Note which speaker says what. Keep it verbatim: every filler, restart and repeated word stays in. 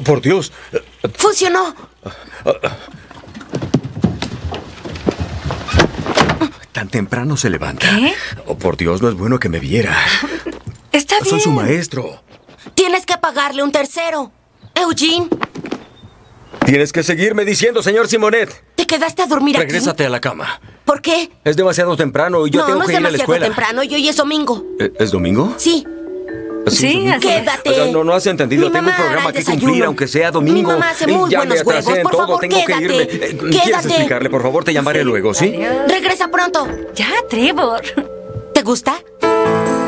Speaker 1: por Dios.
Speaker 2: ¡Funcionó!
Speaker 1: Tan temprano se levanta.
Speaker 3: ¿Qué?
Speaker 1: Oh, por Dios, no es bueno que me viera.
Speaker 3: Está bien.
Speaker 1: Soy su maestro.
Speaker 2: Tienes que pagarle un tercero. Eugene,
Speaker 1: Tienes que seguirme diciendo, señor Simonet.
Speaker 2: ¿te quedaste a dormir aquí?
Speaker 1: Regrésate a la cama.
Speaker 2: ¿Por qué?
Speaker 1: Es demasiado temprano y yo
Speaker 2: no,
Speaker 1: tengo
Speaker 2: no es
Speaker 1: que ir a la
Speaker 2: demasiado
Speaker 1: escuela.
Speaker 2: temprano y hoy es domingo.
Speaker 1: ¿Eh, ¿Es domingo?
Speaker 2: Sí.
Speaker 3: Sí,
Speaker 1: es domingo.
Speaker 3: así es.
Speaker 2: Quédate.
Speaker 1: Oiga, no, no has entendido.
Speaker 2: Mi
Speaker 1: Tengo un
Speaker 2: mamá
Speaker 1: programa
Speaker 2: hará el
Speaker 1: que cumplir,
Speaker 2: desayuno.
Speaker 1: aunque sea domingo.
Speaker 2: Mi mamá hace
Speaker 1: Y
Speaker 2: muy
Speaker 1: ya
Speaker 2: buenos
Speaker 1: me atrasé
Speaker 2: huevos.
Speaker 1: en
Speaker 2: Por
Speaker 1: todo.
Speaker 2: favor,
Speaker 1: Tengo
Speaker 2: quédate.
Speaker 1: que irme. Eh, ¿Quieres
Speaker 2: Quédate.
Speaker 1: explicarle? Por favor, te llamaré
Speaker 3: Sí.
Speaker 1: luego, ¿sí?
Speaker 3: Adiós.
Speaker 2: Regresa pronto.
Speaker 3: Ya, Trevor.
Speaker 2: ¿Te gusta?